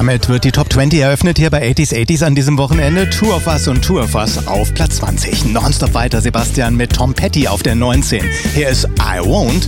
Damit wird die Top 20 eröffnet hier bei 80s an diesem Wochenende. Two of Us und Two of Us auf Platz 20. Nonstop weiter Sebastian mit Tom Petty auf der 19. Hier ist I Won't.